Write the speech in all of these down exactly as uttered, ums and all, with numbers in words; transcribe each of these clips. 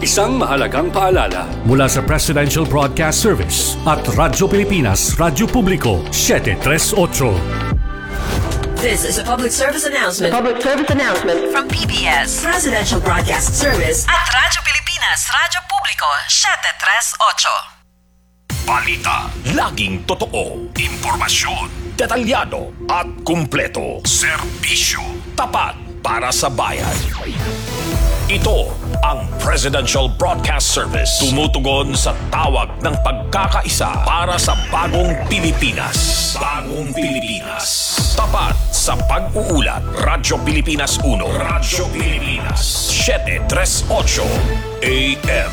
Isang mahalagang paalala mula sa Presidential Broadcast Service at Radyo Pilipinas, Radyo Publiko, seven thirty-eight. This is a public service announcement. Public service announcement From P B S, Presidential Broadcast Service at Radyo Pilipinas, Radyo Publiko, seven thirty-eight. Balita, laging totoo, impormasyon, detalyado at kumpleto. Serbisyo, tapat para sa bayan. Ito ang Presidential Broadcast Service. Tumutugon sa tawag ng pagkakaisa para sa bagong Pilipinas. Bagong Pilipinas. Tapat sa pag-uulat. Radyo Pilipinas one. Radyo Pilipinas seven thirty-eight A M.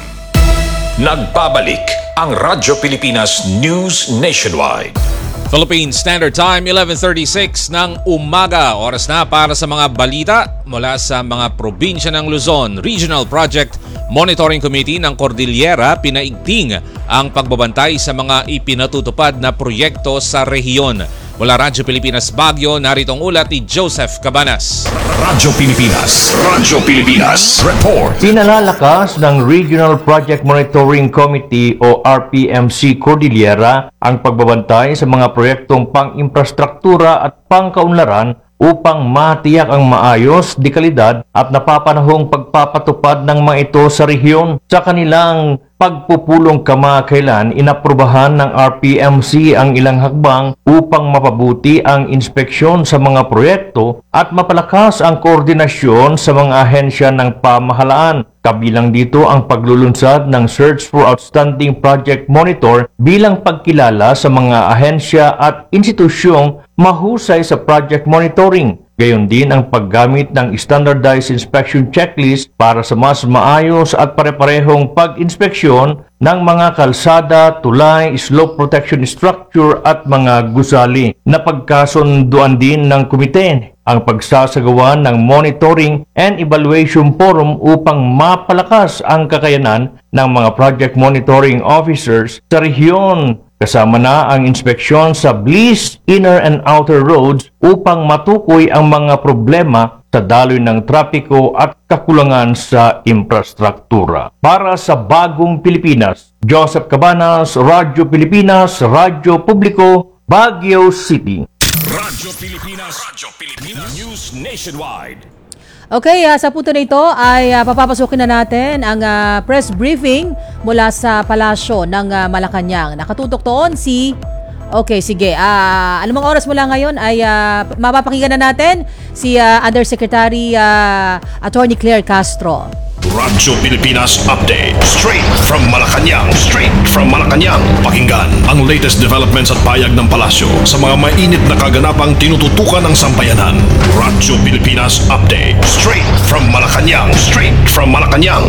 Nagbabalik ang Radyo Pilipinas News Nationwide. Philippine Standard Time, eleven thirty-six ng umaga. Oras na para sa mga balita mula sa mga probinsya ng Luzon. Regional Project Monitoring Committee ng Cordillera pinaigting ang pagbabantay sa mga ipinatutupad na proyekto sa rehiyon. Mula Radyo Pilipinas Baguio, narito ang ulat ni Joseph Cabanas. Radyo Pilipinas, Radyo Pilipinas, report. Pinalalakas ng Regional Project Monitoring Committee o R P M C Cordillera ang pagbabantay sa mga proyektong pang-infrastruktura at pangkaunlaran upang matiyak ang maayos, dekalidad at napapanahong pagpapatupad ng mga ito sa rehiyon. Sa kanilang pagpupulong kamakailan, inaprubahan ng R P M C ang ilang hakbang upang mapabuti ang inspeksyon sa mga proyekto at mapalakas ang koordinasyon sa mga ahensya ng pamahalaan. Kabilang dito ang paglulunsad ng Search for Outstanding Project Monitor bilang pagkilala sa mga ahensya at institusyong mahusay sa project monitoring. Gayon din ang paggamit ng standardized inspection checklist para sa mas maayos at pare-parehong pag-inspeksyon ng mga kalsada, tulay, slope protection structure at mga gusali. Napagkasunduan din ng komite ang pagsasagawa ng Monitoring and Evaluation Forum upang mapalakas ang kakayanan ng mga project monitoring officers sa rehiyon. Kasama na ang inspeksyon sa Bliss, Inner and Outer Roads upang matukoy ang mga problema sa daloy ng trapiko at kakulangan sa infrastruktura. Para sa bagong Pilipinas, Joseph Cabanas, Radyo Pilipinas, Radyo Publiko, Baguio City. Radyo Pilipinas, Radyo Pilipinas News Nationwide. Okay, uh, sa punto na ito ay uh, papapasukin na natin ang uh, press briefing mula sa palasyo ng uh, Malacanang. Nakatutok doon si... Okay, sige. Uh, anumang oras mula ngayon ay uh, mapapakinggan na natin si uh, Undersecretary uh, Attorney Claire Castro. Radyo Pilipinas Update. Straight from Malacanang. Straight from Malacanang. Pakinggan ang latest developments at payag ng palasyo sa mga mainit na kaganapang tinututukan ng sambayanan. Radyo Pilipinas Update. Straight from Malacanang. Straight from Malacanang.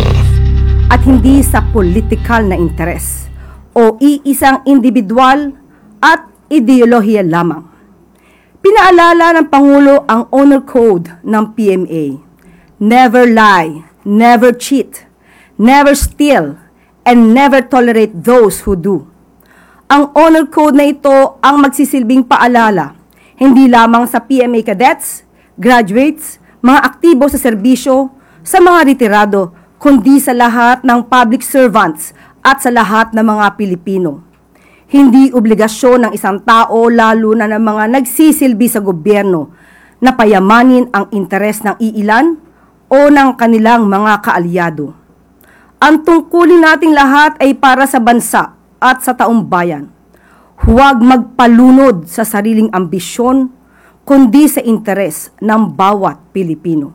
At hindi sa politikal na interes o iisang individual at ideolohiya lamang. Pinaalala ng Pangulo ang Honor Code ng P M A. Never lie. Never cheat, never steal, and never tolerate those who do. Ang honor code na ito ang magsisilbing paalala, hindi lamang sa P M A cadets, graduates, mga aktibo sa serbisyo, sa mga retirado, kundi sa lahat ng public servants at sa lahat ng mga Pilipino. Hindi obligasyon ng isang tao, lalo na ng mga nagsisilbi sa gobyerno, na payamanin ang interes ng iilan o ng kanilang mga kaalyado. Ang tungkulin nating lahat ay para sa bansa at sa taong bayan. Huwag magpalunod sa sariling ambisyon, kundi sa interes ng bawat Pilipino.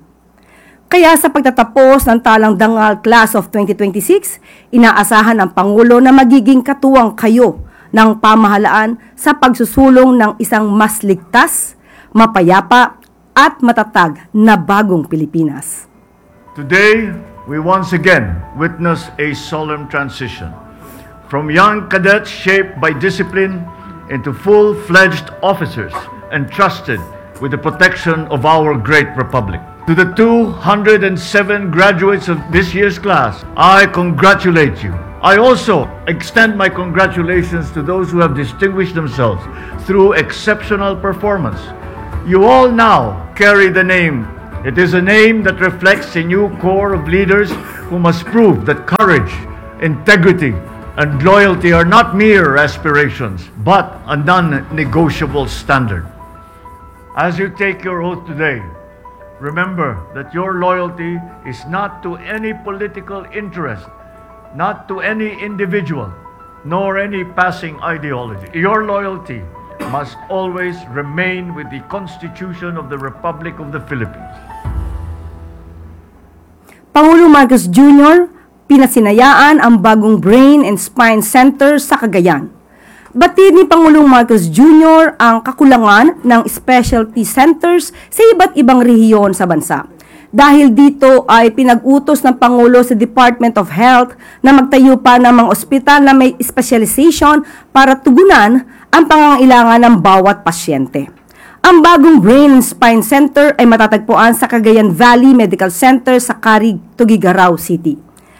Kaya sa pagtatapos ng Talang Dangal Class of twenty twenty-six, inaasahan ng Pangulo na magiging katuwang kayo ng pamahalaan sa pagsusulong ng isang mas ligtas, mapayapa at matatag na bagong Pilipinas. Today, we once again witness a solemn transition from young cadets shaped by discipline into full-fledged officers entrusted with the protection of our great republic. To the two hundred seven graduates of this year's class, I congratulate you. I also extend my congratulations to those who have distinguished themselves through exceptional performance. You all now carry the name It is a name that reflects a new core of leaders who must prove that courage, integrity, and loyalty are not mere aspirations, but a non-negotiable standard. As you take your oath today, remember that your loyalty is not to any political interest, not to any individual, nor any passing ideology. Your loyalty must always remain with the Constitution of the Republic of the Philippines. Pangulong Marcos Junior, pinasinayaan ang bagong Brain and Spine Center sa Cagayan. Batid ni Pangulong Marcos Junior ang kakulangan ng specialty centers sa iba't ibang rehiyon sa bansa. Dahil dito ay pinag-utos ng Pangulo sa Department of Health na magtayo pa ng mga ospital na may specialization para tugunan ang pangangailangan ng bawat pasyente. Ang bagong Brain and Spine Center ay matatagpuan sa Cagayan Valley Medical Center sa Carig, Tuguegarao City.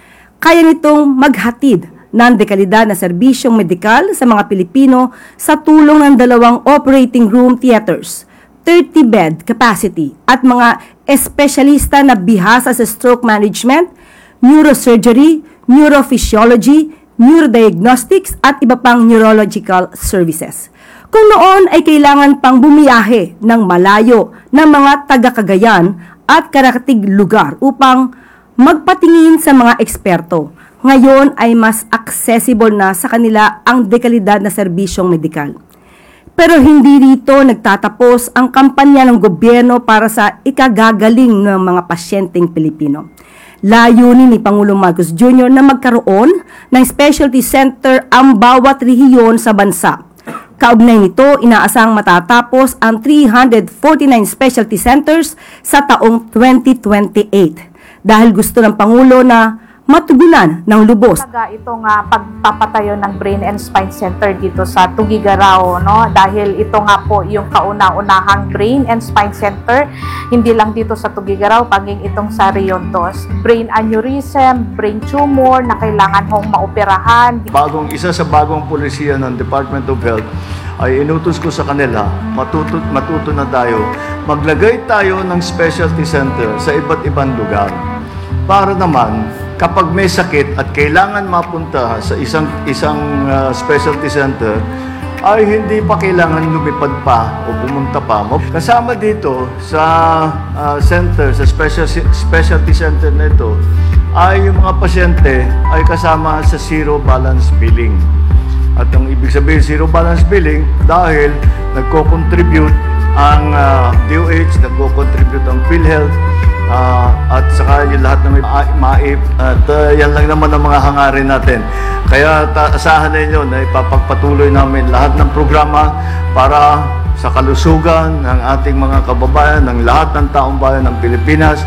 Kaya nitong maghatid ng dekalidad na serbisyong medikal sa mga Pilipino sa tulong ng dalawang operating room theaters, thirty bed capacity at mga espesyalista na bihasa sa stroke management, neurosurgery, neurophysiology, neurodiagnostics at iba pang neurological services. Kung noon ay kailangan pang bumiyahe ng malayo ng mga taga-Cagayan at karakatig lugar upang magpatingin sa mga eksperto, ngayon ay mas accessible na sa kanila ang dekalidad na serbisyong medikal. Pero hindi dito nagtatapos ang kampanya ng gobyerno para sa ikagagaling ng mga pasyenteng Pilipino. Layunin ni Pangulong Marcos Junior na magkaroon ng specialty center ang bawat rehiyon sa bansa. Kaugnay nito, inaasang matatapos ang three hundred forty-nine specialty centers sa taong twenty twenty-eight. Dahil gusto ng Pangulo na matugunan ng lubos. Itong uh, pagpapatayo ng Brain and Spine Center dito sa Tuguegarao, no? Dahil ito nga po yung kauna-unahang Brain and Spine Center, hindi lang dito sa Tuguegarao, paging itong sa Rion dos. Brain aneurysm, brain tumor na kailangan hong maoperahan. Bagong isa sa bagong polisiya ng Department of Health ay inutos ko sa kanila, matuto, matuto na tayo, maglagay tayo ng specialty center sa iba't ibang lugar. Para naman, kapag may sakit at kailangan mapunta sa isang isang uh, specialty center, ay hindi pa kailangan lumipad pa o pumunta pa. Kasama dito sa uh, center, sa special, specialty center na ito, ay yung mga pasyente ay kasama sa zero balance billing. At ang ibig sabihin zero balance billing dahil nagko-contribute ang uh, D O H, nagko-contribute ang PhilHealth, Uh, at saka yung lahat na may maip at uh, yan lang naman ang mga hangarin natin. Kaya ta- asahan ninyo na ipapagpatuloy namin lahat ng programa para sa kalusugan ng ating mga kababayan, ng lahat ng taong bayan ng Pilipinas.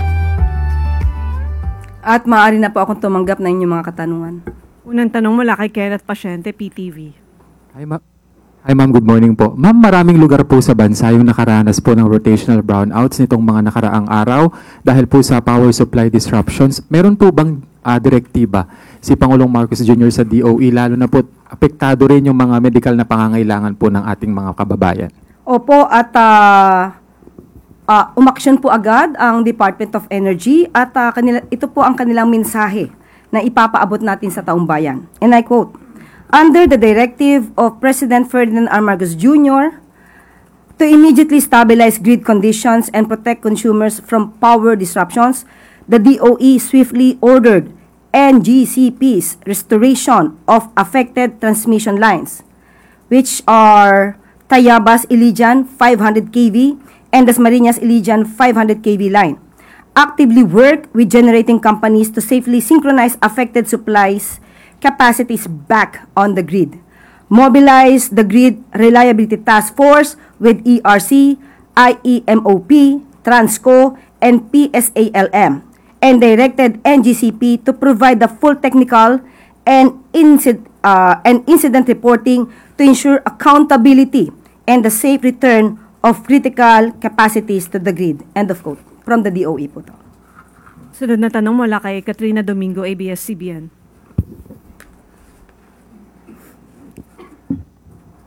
At maaari na po akong tumanggap na inyong mga katanungan. Unang tanong mula kay Kenneth Pasyente, P T V. Hi, ma- Hi ma'am, good morning po. Ma'am, maraming lugar po sa bansa yung nakaranas po ng rotational brownouts nitong mga nakaraang araw dahil po sa power supply disruptions. Meron po bang uh, direktiba si Pangulong Marcos Junior sa D O E, lalo na po apektado rin yung mga medical na pangangailangan po ng ating mga kababayan? Opo, at uh, uh, umaksyon po agad ang Department of Energy at uh, kanila, ito po ang kanilang mensahe na ipapaabot natin sa taong bayan. And I quote, "Under the directive of President Ferdinand R. Marcos Junior, to immediately stabilize grid conditions and protect consumers from power disruptions, the D O E swiftly ordered N G C P's restoration of affected transmission lines, which are Tayabas-Ilijan five hundred K V and Dasmariñas-Ilijan five hundred K V line. Actively work with generating companies to safely synchronize affected supplies capacities back on the grid. Mobilize the Grid Reliability Task Force with E R C, I E M O P, Transco, and P S A L M, and directed N G C P to provide the full technical and, incident, uh, and incident reporting to ensure accountability and the safe return of critical capacities to the grid." End of quote. From the D O E po to. Sunod na tanong mula kay Katrina Domingo, A B S C B N.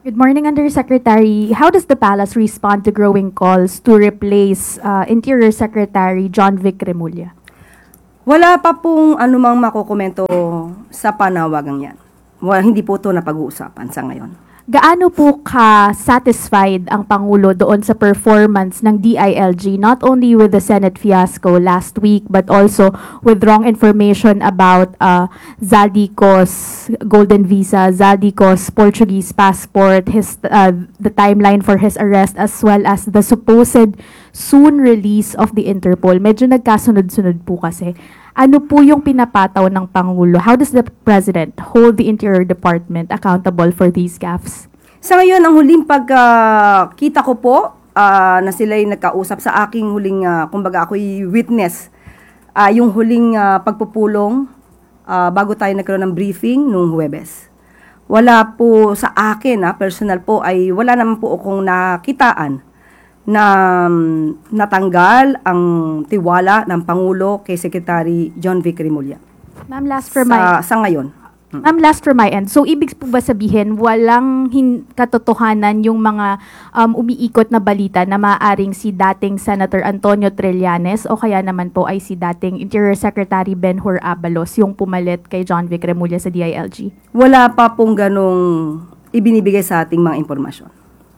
Good morning, Undersecretary. How does the Palace respond to growing calls to replace uh, Interior Secretary John Vic Remulla? Wala pa pong anumang makukomento sa panawagang yan. Well, hindi po ito napag-uusapan sa ngayon. Gaano po ka-satisfied ang Pangulo doon sa performance ng D I L G, not only with the Senate fiasco last week, but also with wrong information about uh, Zaldico's golden visa, Zaldico's Portuguese passport, his uh, the timeline for his arrest, as well as the supposed soon release of the Interpol? Medyo nagkasunod-sunod po kasi. Ano po yung pinapataw ng Pangulo? How does the President hold the Interior Department accountable for these gaffes? Sa ngayon, ang huling pagkita uh, ko po, uh, na sila'y nagkausap sa aking huling, uh, kumbaga ako'y witness, uh, yung huling uh, pagpupulong uh, bago tayo nagkaroon ng briefing nung Huwebes. Wala po sa akin, uh, personal po, ay wala naman po akong nakitaan na um, natanggal ang tiwala ng Pangulo kay Secretary John Vic Remulla. Ma'am, last for sa, my... Sa ngayon. Hmm. Ma'am, last for my end. So, ibig po ba sabihin, walang hin- katotohanan yung mga um, umiikot na balita na maaaring si dating Senator Antonio Trillanes o kaya naman po ay si dating Interior Secretary Ben-Hur Abalos yung pumalit kay John Vic Remulla sa D I L G? Wala pa pong ganong ibinibigay sa ating mga impormasyon.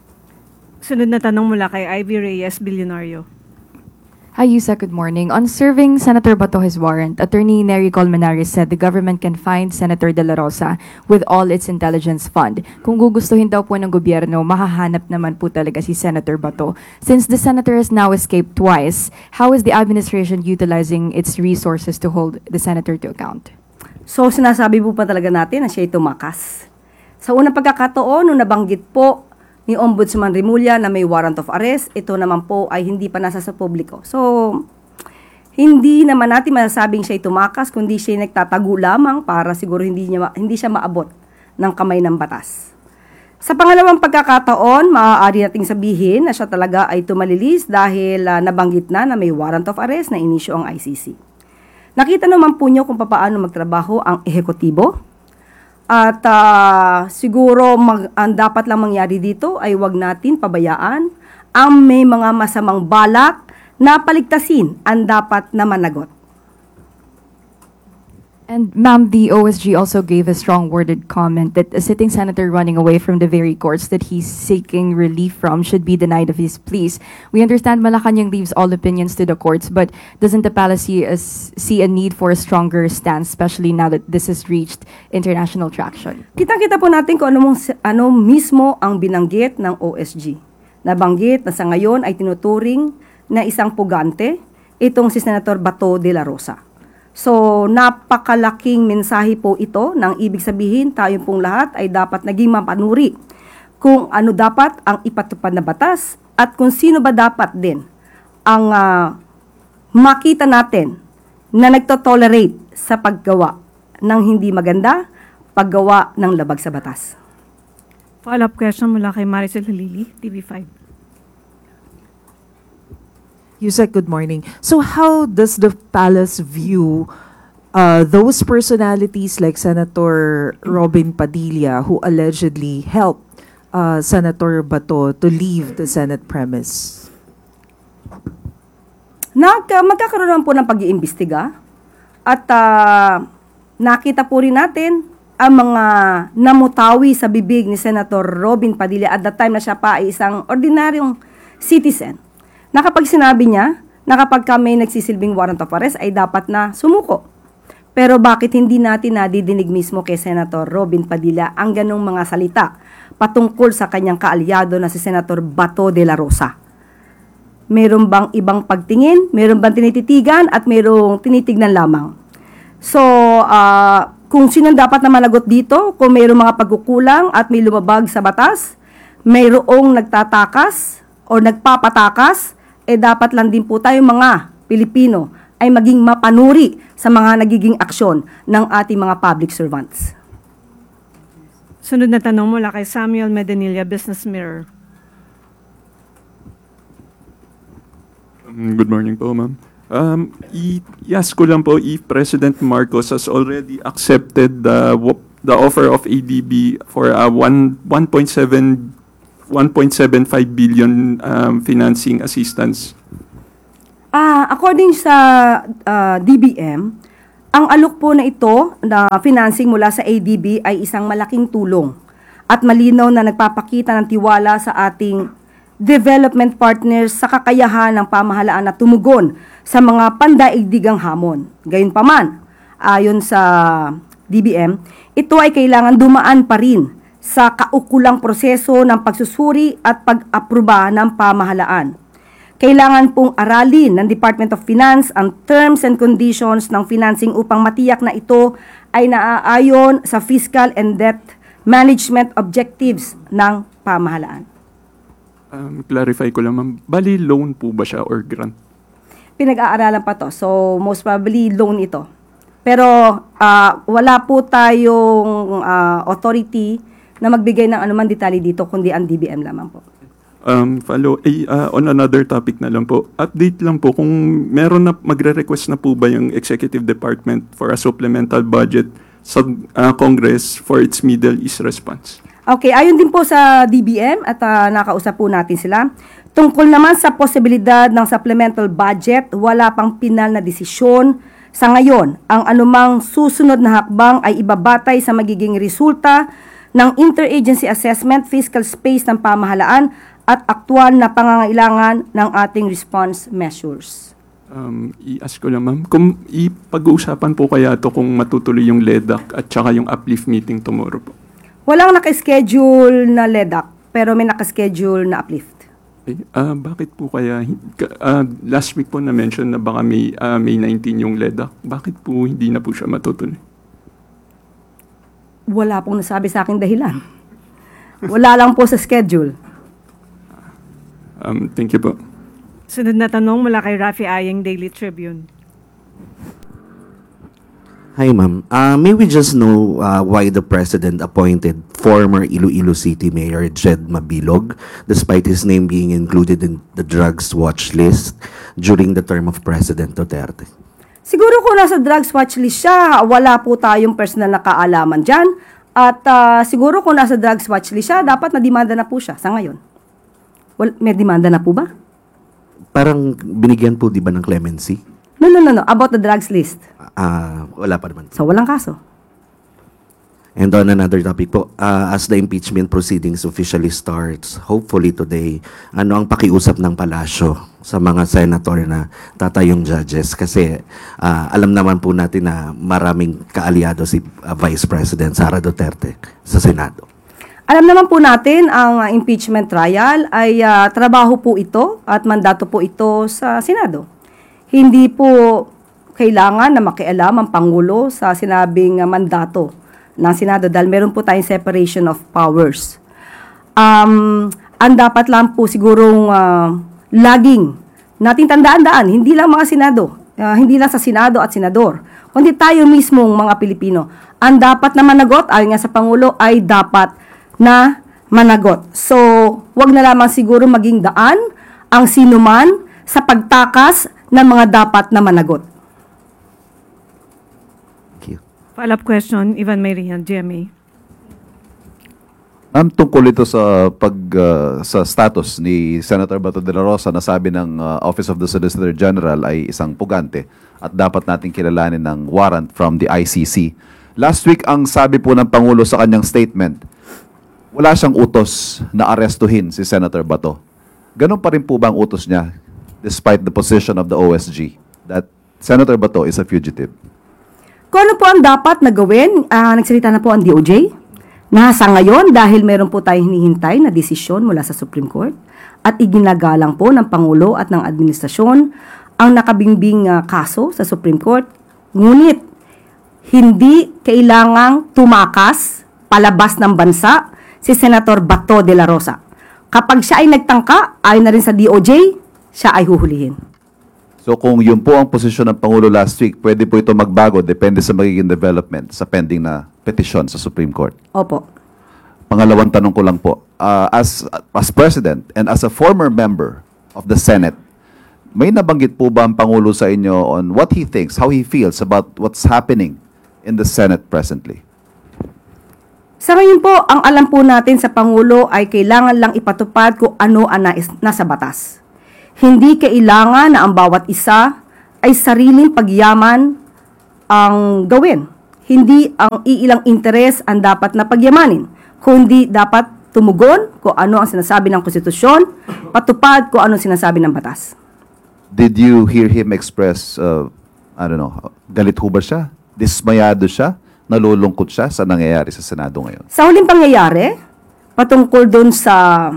Sunod na tanong mula kay Ivy Reyes, Bilyonario. Hi, Yusek. Good morning. On serving Senator Bato his warrant, Attorney Nery Colmenares said the government can find Senator De La Rosa with all its intelligence fund. Kung gugustuhin daw po ng gobyerno, mahahanap naman po talaga si Senator Bato. Since the senator has now escaped twice, how is the administration utilizing its resources to hold the senator to account? So, sinasabi po pa talaga natin na siya'y tumakas. Sa unang pagkakataon, nung nabanggit po ni Ombudsman Remulla na may warrant of arrest, ito naman po ay hindi pa nasa sa publiko. So, hindi naman natin masasabing siya'y tumakas, kundi siya'y nagtatago lamang para siguro hindi, niya, hindi siya maabot ng kamay ng batas. Sa pangalawang pagkakataon, maaari nating sabihin na siya talaga ay tumalilis dahil uh, nabanggit na na may warrant of arrest na inisyo ang I C C. Nakita naman po niyo kung paano magtrabaho ang ehekutibo. At uh, siguro mag, ang dapat lang mangyari dito ay wag natin pabayaan ang may mga masamang balak na paligtasin ang dapat na managot. And ma'am, the O S G also gave a strong worded comment that a sitting senator running away from the very courts that he's seeking relief from should be denied of his pleas. We understand Malacanang leaves all opinions to the courts, but doesn't the palace see a, see a need for a stronger stance, especially now that this has reached international traction? Kitang-kita po natin kung ano, mong, ano mismo ang binanggit ng O S G. Nabanggit na sa ngayon ay tinuturing na isang pugante itong si Senator Bato de la Rosa. So, napakalaking mensahe po ito nang ibig sabihin tayo pong lahat ay dapat naging mapanuri kung ano dapat ang ipatupad na batas at kung sino ba dapat din ang uh, makita natin na nagtotolerate sa paggawa ng hindi maganda, paggawa ng labag sa batas. Follow-up question mula kay Maricel Halili, T V five. Yusek, good morning. So how does the palace view uh, those personalities like Senator Robin Padilla who allegedly helped uh, Senator Bato to leave the Senate premise? Nag, uh, magkakaroon po ng pag-iimbestiga at uh, nakita po rin natin ang mga namutawi sa bibig ni Senator Robin Padilla at that time na siya pa ay isang ordinaryong citizen. Na kapag sinabi niya na kapag kami nagsisilbing warrant of arrest ay dapat na sumuko. Pero bakit hindi natin nadidinig mismo kay Senator Robin Padilla ang ganong mga salita patungkol sa kanyang kaalyado na si Senator Bato de la Rosa? Meron bang ibang pagtingin? Meron bang tinititigan? At merong tinitignan lamang? So, uh, kung sino dapat na managot dito, kung mayroong mga pagkukulang at may lumabag sa batas, mayroong nagtatakas o nagpapatakas, eh dapat lang din po tayo mga Pilipino ay maging mapanuri sa mga nagiging aksyon ng ating mga public servants. Sunod na tanong mula kay Samuel Medanilla, Business Mirror. Um, good morning po, ma'am. Um, i- yes ko lang po if President Marcos has already accepted the, the offer of A D B for a one 1.7 one point seven five billion um, financing assistance? Ah, according sa ah, D B M, ang alok po na ito na financing mula sa A D B ay isang malaking tulong at malinaw na nagpapakita ng tiwala sa ating development partners sa kakayahan ng pamahalaan na tumugon sa mga pandaigdigang hamon. Gayunpaman, ayon sa D B M, ito ay kailangan dumaan pa rin sa kaukulang proseso ng pagsusuri at pag-aproba ng pamahalaan. Kailangan pong aralin ng Department of Finance ang terms and conditions ng financing upang matiyak na ito ay naaayon sa fiscal and debt management objectives ng pamahalaan. Um, clarify ko lang, ma'am. Bali, loan po ba siya or grant? Pinag-aaralan pa to. So, most probably, loan ito. Pero, uh, wala po tayong uh, authority na magbigay ng anuman detalye dito, kundi ang D B M lamang po. Um, follow, eh, uh, on another topic na lang po. Update lang po kung meron na, magre-request na po ba yung Executive Department for a supplemental budget sa uh, Congress for its Middle East response. Okay, ayon din po sa D B M at uh, nakausap po natin sila. Tungkol naman sa posibilidad ng supplemental budget, wala pang pinal na desisyon. Sa ngayon, ang anumang susunod na hakbang ay ibabatay sa magiging resulta ng interagency assessment, fiscal space ng pamahalaan at aktual na pangangailangan ng ating response measures. Um, i-ask ko lang, ma'am, kung ipag-uusapan po kaya to kung matutuloy yung L E D A C at saka yung uplift meeting tomorrow po? Walang naka-schedule na L E D A C, pero may naka-schedule na uplift. Okay. Uh, bakit po kaya, uh, last week po na-mention na baka may, uh, May nineteenth yung L E D A C. Bakit po hindi na po siya matutuloy? Wala pong nasabi sa akin dahilan. Wala lang po sa schedule. Um, thank you po. Sunod na tanong mula kay Rafi Ayeng, Daily Tribune. Hi, ma'am. Uh, may we just know uh, why the President appointed former Iloilo City Mayor Jed Mabilog despite his name being included in the drugs watch list during the term of President Duterte? Siguro kung nasa drugs watch list siya, wala po tayong personal na kaalaman dyan. At uh, siguro kung nasa drugs watch list siya, dapat na-demanda na po siya sa ngayon. Well, may demanda na po ba? Parang binigyan po di ba ng clemency? No, no, no, no. About the drugs list. Ah, uh, wala pa naman. So, walang kaso. And on another topic po, uh, as the impeachment proceedings officially starts, hopefully today, ano ang pakiusap ng palasyo sa mga senator na tatayong judges? Kasi uh, alam naman po natin na maraming kaalyado si uh, Vice President Sara Duterte sa Senado. Alam naman po natin ang uh, impeachment trial ay uh, trabaho po ito at mandato po ito sa Senado. Hindi po kailangan na makialam ang Pangulo sa sinabing uh, mandato ng Senado dahil meron po tayong separation of powers. Um, ang dapat lang po sigurong uh, laging nating tandaan-daan, hindi lang mga Senado, uh, hindi lang sa Senado at Senador, kundi tayo mismong mga Pilipino. Ang dapat na managot, ayon nga sa Pangulo, ay dapat na managot. So, wag na lamang siguro maging daan ang sinuman sa pagtakas ng mga dapat na managot. Follow-up question, Ivan Mayrihan, G M A. Ma'am, tungkol ito sa pag uh, sa status ni Senator Bato de la Rosa na sabi ng uh, Office of the Solicitor General ay isang pugante at dapat nating kilalanin ng warrant from the I C C. Last week, ang sabi po ng Pangulo sa kanyang statement, wala siyang utos na arestuhin si Senator Bato. Ganun pa rin po ba ang utos niya despite the position of the O S G that Senator Bato is a fugitive? Kung ano po ang dapat na gawin, uh, nagsalita na po ang D O J. Nasa ngayon, dahil meron po tayong hinihintay na desisyon mula sa Supreme Court at iginagalang po ng Pangulo at ng Administrasyon ang nakabingbing uh, kaso sa Supreme Court. Ngunit, hindi kailangang tumakas palabas ng bansa si Senator Bato de la Rosa. Kapag siya ay nagtangka, ayon na rin sa D O J, siya ay huhulihin. So kung yun po ang posisyon ng Pangulo last week, pwede po ito magbago depende sa magiging development sa pending na petisyon sa Supreme Court. Opo. Pangalawang tanong ko lang po, uh, as, as President and as a former member of the Senate, may nabanggit po ba ang Pangulo sa inyo on what he thinks, how he feels about what's happening in the Senate presently? Sa ngayon po, ang alam po natin sa Pangulo ay kailangan lang ipatupad kung ano ang nais- nasa batas. Hindi kailangan na ang bawat isa ay sariling pagyaman ang gawin. Hindi ang iilang interes ang dapat na pagyamanin, kundi dapat tumugon kung ano ang sinasabi ng konstitusyon, patupad kung ano ang sinasabi ng batas. Did you hear him express, uh, I don't know, galit ho ba siya? Dismayado siya? Nalulungkot siya sa nangyayari sa Senado ngayon? Sa huling pangyayari, patungkol dun sa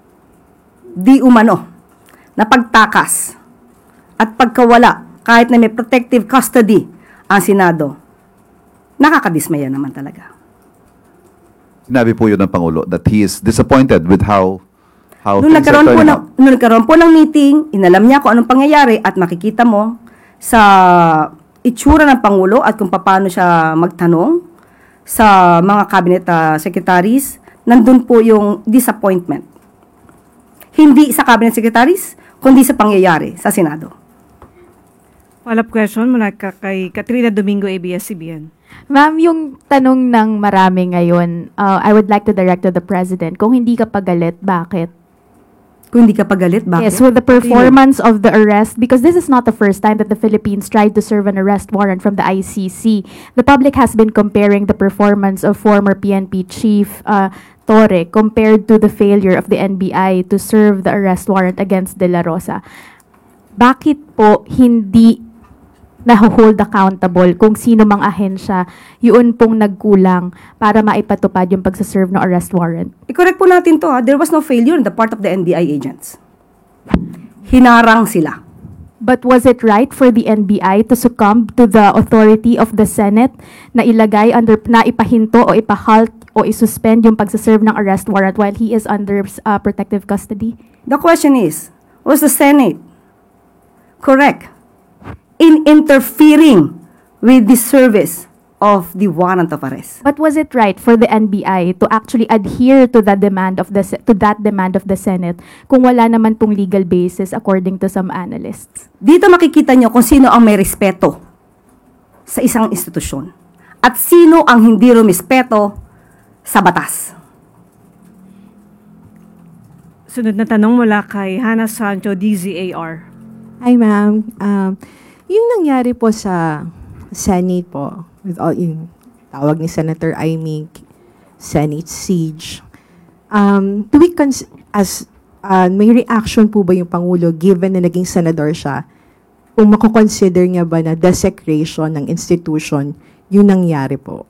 di umano na pagtakas at pagkawala kahit na may protective custody ang Senado, nakakadismaya naman talaga. Sinabi po yun ng Pangulo that he is disappointed with how how Nung things are nagkaroon, po turning ng, out. nung nagkaroon po ng meeting, inalam niya kung anong pangyayari at makikita mo sa itsura ng Pangulo at kung paano siya magtanong sa mga cabinet uh, secretaries, nandun po yung disappointment. Hindi sa cabinet secretaries, kundi sa pangyayari sa Senado. Follow-up question mula ka kay Katrina Domingo, A B S C B N. Ma'am, yung tanong ng marami ngayon, uh, I would like to direct to the President, kung hindi ka pagalit, bakit? Kung hindi ka pagalit, bakit? Yes, with the performance of the arrest, because this is not the first time that the Philippines tried to serve an arrest warrant from the I C C. The public has been comparing the performance of former P N P Chief uh, Torre compared to the failure of the N B I to serve the arrest warrant against De La Rosa. Bakit po hindi na-hold accountable kung sino mang ahensya, yun pong nagkulang para maipatupad yung pagsaserve ng arrest warrant? I-correct po natin to ha. There was no failure on the part of the N B I agents. Hinarang sila. But was it right for the N B I to succumb to the authority of the Senate na ilagay under, na ipahinto o ipahalt o isuspend yung pagsaserve ng arrest warrant while he is under uh, protective custody? The question is, was the Senate correct in interfering with the service of the warrant of arrest? But was it right for the N B I to actually adhere to the demand of the se- to that demand of the Senate kung wala naman pong legal basis according to some analysts? Dito makikita nyo kung sino ang may respeto sa isang institusyon at sino ang hindi rumispeto sa batas. Sunod na tanong mula kay Hannah Sancho, D Z A R. Hi ma'am. Um, yung nangyari po sa Senate po, with all yung tawag ni Senator Amy, Senate siege, um, do we cons- as uh, may reaction po ba yung Pangulo given na naging senador siya, kung mako-consider niya ba na desecration ng institution yung nangyari po?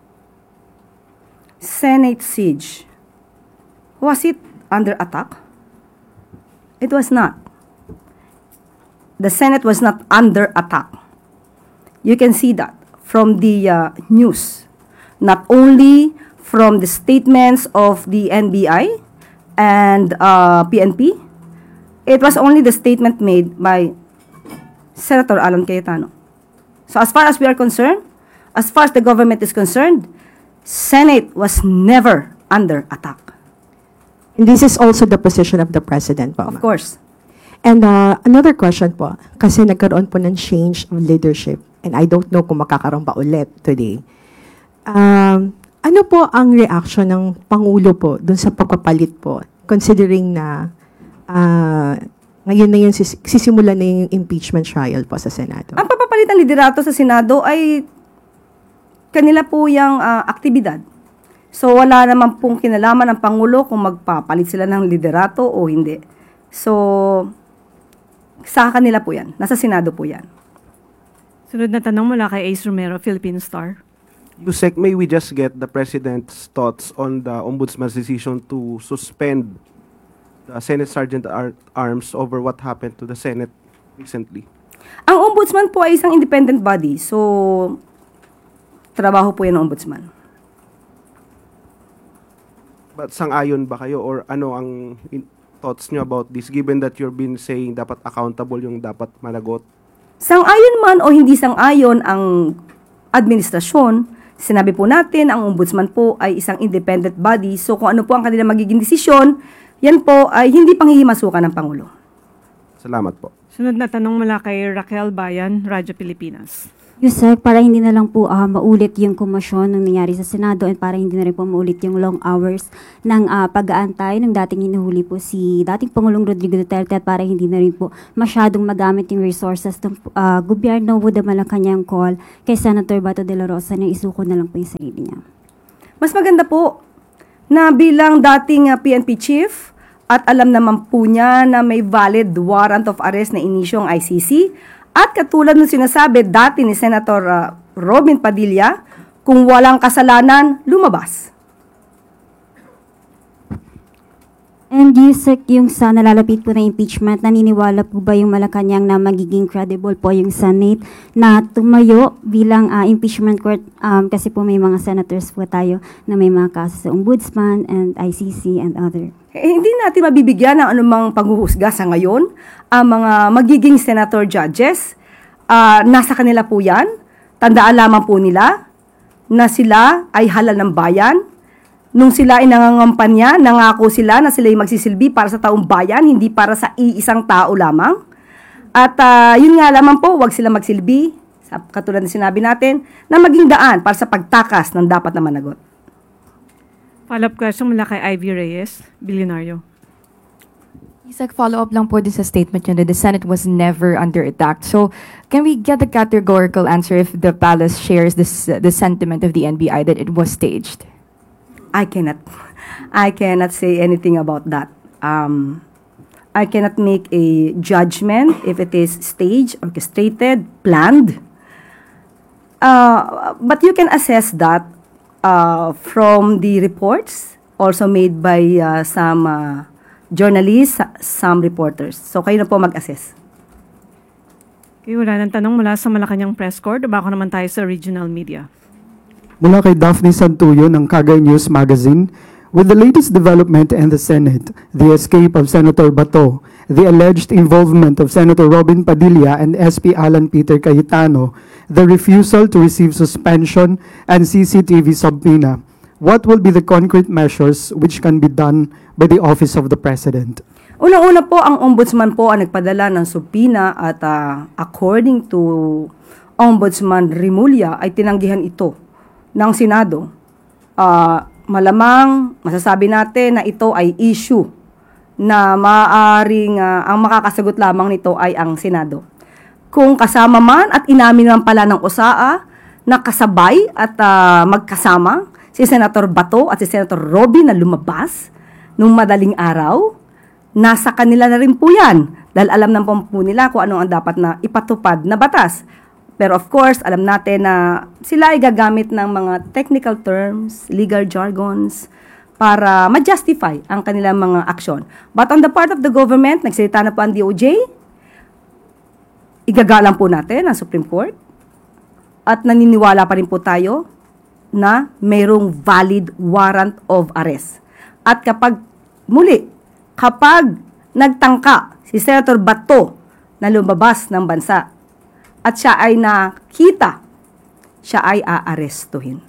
Senate siege. Was it under attack? It was not. The Senate was not under attack. You can see that from the uh, news, not only from the statements of the N B I and uh, P N P, it was only the statement made by Senator Alan Cayetano. So as far as we are concerned, as far as the government is concerned, Senate was never under attack. And this is also the position of the President po, Of ma'am. course. And uh, another question po, kasi nagkaroon po ng change of leadership and I don't know kung makakaroon pa ulit today. Um, ano po ang reaction ng Pangulo po dun sa pagpapalit po, considering na uh, ngayon na yung sis- sisimulan na yung impeachment trial po sa Senado? Ang papapalit ng liderato sa Senado ay kanila po yung uh, aktibidad. So wala naman pong kinalaman ng Pangulo kung magpapalit sila ng liderato o hindi. So sa kanila po yan. Nasa Senado po yan. Sunod na tanong mula kay Ace Romero, Philippine Star. Yusek, may we just get the President's thoughts on the Ombudsman's decision to suspend the Senate Sergeant at Arms over what happened to the Senate recently? Ang Ombudsman po ay isang independent body. So, trabaho po yan ng Ombudsman. But sang-ayon ba kayo or ano ang in- thoughts nyo about this given that you've been saying dapat accountable yung dapat managot? Sang-ayon man o hindi sang-ayon ang administrasyon, sinabi po natin, ang Ombudsman po ay isang independent body. So kung ano po ang kanilang magiging desisyon, yan po ay hindi panghihimasukan ng Pangulo. Salamat po. Sunod na tanong mula kay Raquel Bayan, Radyo Pilipinas. Yusek, para hindi na lang po ah, maulit yung komosyon ng nangyari sa Senado and para hindi na rin po maulit yung long hours ng ah, pag-aantay ng dating hinuhuli po si dating Pangulong Rodrigo Duterte at para hindi na rin po masyadong magamit yung resources ng ah, gobyerno with the Malacanang call kay Senator Bato de la Rosa na isuko na lang po yung sarili niya. Mas maganda po na bilang dating uh, P N P chief at alam naman po niya na may valid warrant of arrest na inisyong I C C at katulad ng sinasabi dati ni Senator uh, Robin Padilla, kung walang kasalanan, lumabas. And Yusek, yung sa nalalapit po na impeachment, naniniwala po ba yung Malacanang na magiging credible po yung Senate na tumayo bilang uh, impeachment court? Um, kasi po may mga senators po tayo na may mga kaso sa Ombudsman and I C C and other. Eh, hindi natin mabibigyan ng anumang panghuhusga sa ngayon. Ang mga magiging senator judges, uh, nasa kanila po yan. Tandaan lamang po nila na sila ay halal ng bayan. Nung sila ay nangangampanya, nangako sila na sila ay magsisilbi para sa taong bayan, hindi para sa iisang tao lamang. At uh, yun nga lamang po, wag sila magsilbi, sa, katulad na sinabi natin, na maging daan para sa pagtakas ng dapat na managot. Follow-up question mula kay Ivy Reyes, Bilyonaryo. Isaac, follow-up lang po din sa statement nyo that the Senate was never under attack. So, can we get a categorical answer if the palace shares this, uh, the sentiment of the N B I that it was staged? I cannot, I cannot say anything about that. Um, I cannot make a judgment if it is staged, orchestrated, planned. Uh, but you can assess that uh, from the reports also made by uh, some uh, journalists, some reporters. So kayo na po mag-assess. Okay, wala nang tanong mula sa Malacanang Press Corps. Bako naman tayo sa regional media. Mula kay Daphne Santuyo ng Kagay News Magazine, with the latest development in the Senate, the escape of Senator Bato, the alleged involvement of Senator Robin Padilla and S P Alan Peter Cayetano, the refusal to receive suspension and C C T V subpoena, what will be the concrete measures which can be done by the Office of the President? Unang-una po, ang Ombudsman po ang nagpadala ng subpoena at uh, according to Ombudsman Rimulya ay tinanggihan ito ng Senado. Uh, malamang masasabi natin na ito ay issue na maaaring uh, ang makakasagot lamang nito ay ang Senado. Kung kasama man at inamin naman pala ng O S A A na kasabay at uh, magkasama si Senator Bato at si Senator Robin na lumabas nung madaling araw, nasa kanila na rin po yan dahil alam naman po nila kung ano ang dapat na ipatupad na batas. Pero of course, alam natin na sila ay gagamit ng mga technical terms, legal jargons, para ma-justify ang kanilang mga aksyon. But on the part of the government, nagsalita na po ang D O J, igagalang po natin ang Supreme Court, at naniniwala pa rin po tayo na mayroong valid warrant of arrest. At kapag, muli, kapag nagtangka si Senator Bato na lumabas ng bansa, at siya ay nakita, siya ay aarestuhin.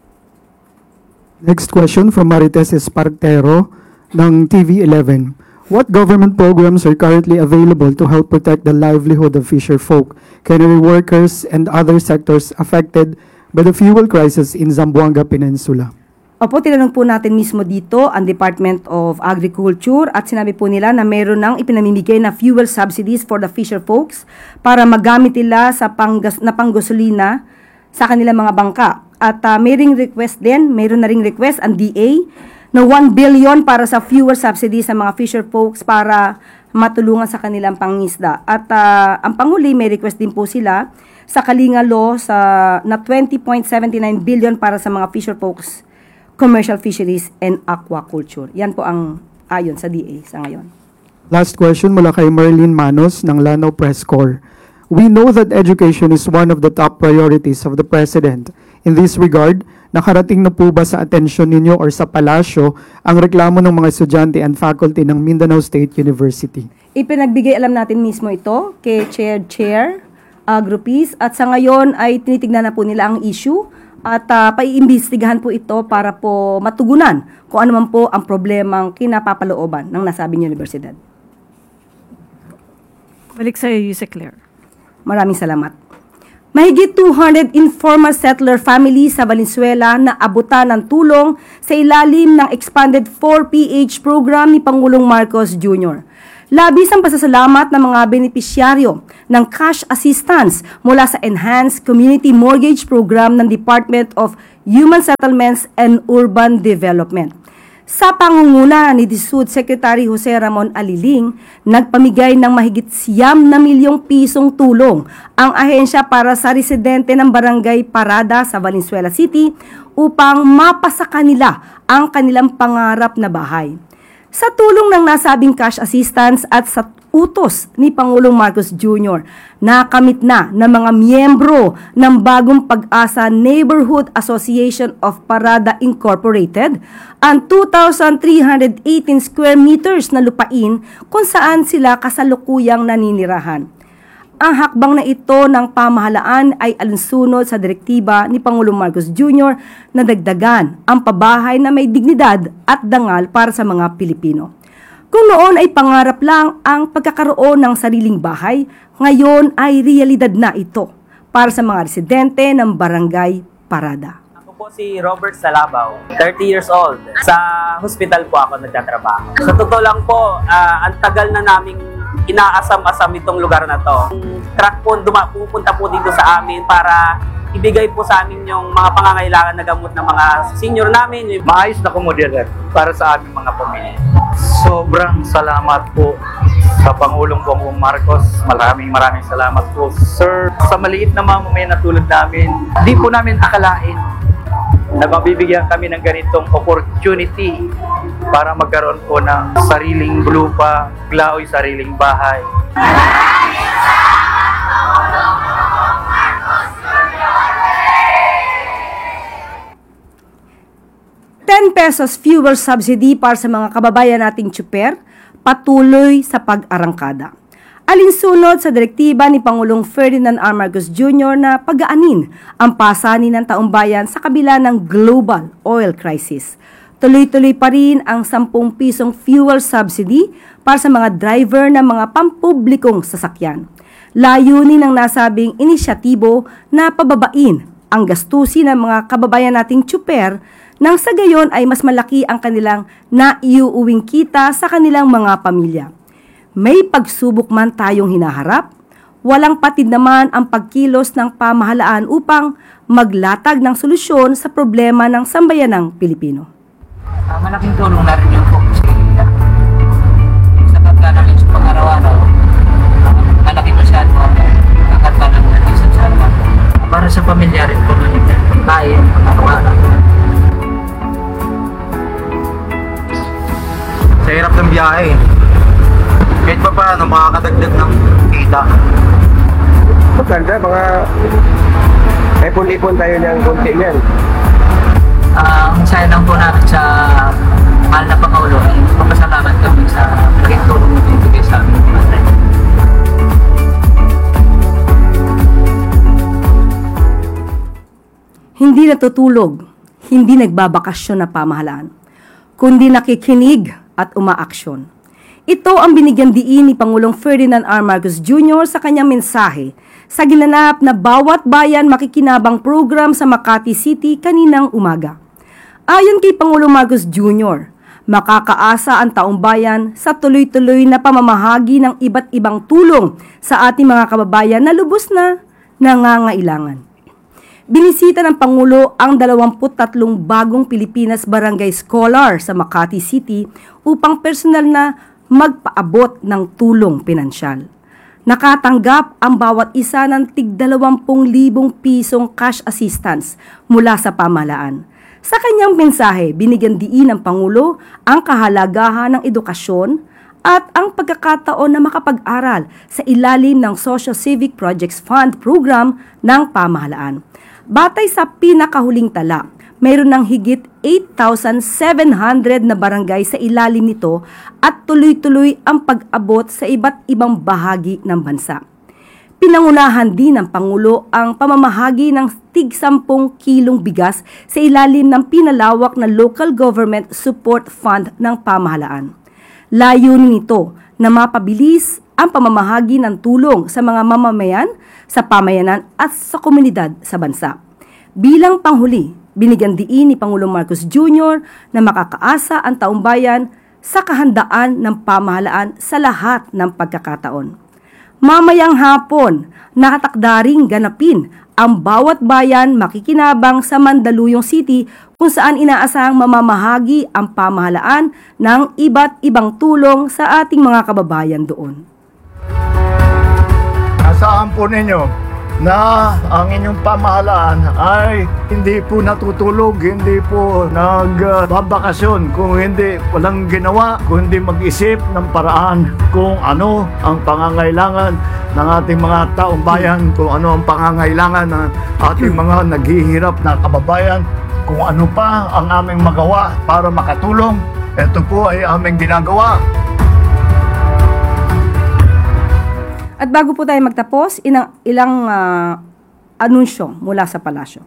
Next question from Marites Espartero ng T V eleven. What government programs are currently available to help protect the livelihood of fisher folk, cannery workers, and other sectors affected by the fuel crisis in Zamboanga Peninsula? Opo, tinanong po natin mismo dito ang Department of Agriculture at sinabi po nila na mayroon ng ipinamimigay na fuel subsidies for the fisher folks para magamit nila sa panggas, na panggasolina sa kanilang mga bangka. At uh, may ring request din, mayroon na ring request ang D A na one billion para sa fuel subsidies sa mga fisher folks para matulungan sa kanilang pangisda. At uh, ang Panghuli, may request din po sila sa Kalinga Law sa, na twenty point seven nine billion para sa mga fisher folks, commercial fisheries, and aquaculture. Yan po ang ayon sa D A sa ngayon. Last question mula kay Merlin Manos ng Lanao Press Corps. We know that education is one of the top priorities of the President. In this regard, nakarating na po ba sa atensyon ninyo or sa palasyo ang reklamo ng mga estudyante and faculty ng Mindanao State University? Ipinagbigay alam natin mismo ito kay Chair Chair Agrupis at sa ngayon ay tinitignan na po nila ang issue at uh, paiimbestigahan po ito para po matugunan kung ano man po ang problemang kinapapalooban ng nasabing universidad. Balik sa iyo, Yusek Claire. Maraming salamat. Mahigit two hundred informal settler families sa Valenzuela na abutan ng tulong sa ilalim ng expanded four P H program ni Pangulong Marcos Junior Labis ang pasasalamat ng mga benepisyaryo ng cash assistance mula sa Enhanced Community Mortgage Program ng Department of Human Settlements and Urban Development. Sa pangunguna ni D S U D Secretary Jose Ramon Aliling, nagpamigay ng mahigit siyam na milyong pisong tulong ang ahensya para sa residente ng Barangay Parada sa Valenzuela City upang mapasa kanila ang kanilang pangarap na bahay. Sa tulong ng nasabing cash assistance at sa utos ni Pangulong Marcos Junior, nakamit na ng mga miyembro ng Bagong Pag-asa Neighborhood Association of Parada Incorporated ang two thousand three hundred eighteen square meters na lupain kung saan sila kasalukuyang naninirahan. Ang hakbang na ito ng pamahalaan ay alinsunod sa direktiba ni Pangulong Marcos Junior na dagdagan ang pabahay na may dignidad at dangal para sa mga Pilipino. Kung noon ay pangarap lang ang pagkakaroon ng sariling bahay, ngayon ay realidad na ito para sa mga residente ng Barangay Parada. Ako po si Robert Salabaw, thirty years old. Sa hospital po ako nagtatrabaho. Sa totoo lang po, uh, ang tagal na naming inaasam-asam itong lugar na to. Truck po duma, pupunta po dito sa amin para ibigay po sa amin yung mga pangangailangan na gamot ng mga senior namin. Maayos na komodidad para sa aming mga pamilya. Sobrang salamat po sa Pangulong Bongbong Marcos. Maraming maraming salamat po, sir. Sa maliit na mamamayan na tulad namin, di po namin akalain na mabibigyan kami ng ganitong opportunity para magkaroon po ng sariling lupa, glaoy, sariling bahay. ten pesos fuel subsidy para sa mga kababayan nating tsuper, patuloy sa pag-arangkada. Alinsunod sa direktiba ni Pangulong Ferdinand R. Marcos Junior na pag-aanin ang pasanin ng taong bayan sa kabila ng global oil crisis. Tuloy-tuloy pa rin ang sampung pisong fuel subsidy para sa mga driver ng mga pampublikong sasakyan. Layunin ng nasabing inisyatibo na pababain ang gastusin ng mga kababayan nating tsuper nang sa gayon ay mas malaki ang kanilang naiuuwing kita sa kanilang mga pamilya. May pagsubok man tayong hinaharap, walang patid naman ang pagkilos ng pamahalaan upang maglatag ng solusyon sa problema ng sambayanang Pilipino. Uh, malaking tulong na rin yung focus kaya sa pagka namin sa pang-araw-araw. Uh, malaki masyado ang kakanta ng isa't sa araw. Uh, para sa pamilya rin po nun yung pagkain, pang-araw-araw. Sa hirap ng biyahe, kahit pa paano makakadagdag ng kita. Maganda, mga ipon-ipon tayo ng konti niyan. Uh, ang saya lang po natin sa mahal na Pangulo ay papasalamat kami sa laking tulong na ibigay sa amin. Hindi natutulog, hindi nagbabakasyon na pamahalaan, kundi nakikinig at umaaksyon. Ito ang binigyan diin ni Pangulong Ferdinand R. Marcos Junior sa kanyang mensahe sa ginanap na Bawat Bayan Makikinabang program sa Makati City kaninang umaga. Ayon kay Pangulong Marcos Junior, makakaasa ang taong bayan sa tuloy-tuloy na pamamahagi ng iba't ibang tulong sa ating mga kababayan na lubos na nangangailangan. Binisita ng Pangulo ang dalawampu't tatlong bagong Pilipinas Barangay Scholar sa Makati City upang personal na magpaabot ng tulong pinansyal. Nakatanggap ang bawat isa ng tig dalawampung libong pisong cash assistance mula sa pamahalaan. Sa kanyang mensahe, binigyan diin ng Pangulo ang kahalagahan ng edukasyon at ang pagkakataon na makapag-aral sa ilalim ng Social Civic Projects Fund program ng pamahalaan. Batay sa pinakahuling tala, mayroon ng higit eight thousand seven hundred na barangay sa ilalim nito at tuloy-tuloy ang pag-abot sa iba't ibang bahagi ng bansa. Pinangunahan din ng Pangulo ang pamamahagi ng tig sampung kilong bigas sa ilalim ng pinalawak na Local Government Support Fund ng pamahalaan. Layunin nito na mapabilis ang pamamahagi ng tulong sa mga mamamayan sa pamayanan at sa komunidad sa bansa. Bilang panghuli, binigyan diin ni Pangulong Marcos Junior na makakaasa ang taong bayan sa kahandaan ng pamahalaan sa lahat ng pagkakataon. Mamayang hapon, nakatakda ring ganapin ang bawat bayan makikinabang sa Mandaluyong City kung saan inaasahang mamamahagi ang pamahalaan ng iba't ibang tulong sa ating mga kababayan doon. Asahan po ninyo na ang inyong pamahalaan ay hindi po natutulog, hindi po nagbabakasyon, kung hindi walang ginawa, kung hindi mag-isip ng paraan kung ano ang pangangailangan ng ating mga taong bayan, kung ano ang pangangailangan ng ating mga naghihirap na kababayan, kung ano pa ang aming magawa para makatulong. Ito po ay aming ginagawa. At bago po tayo magtapos, ilang, ilang uh, anunsyo mula sa palasyo.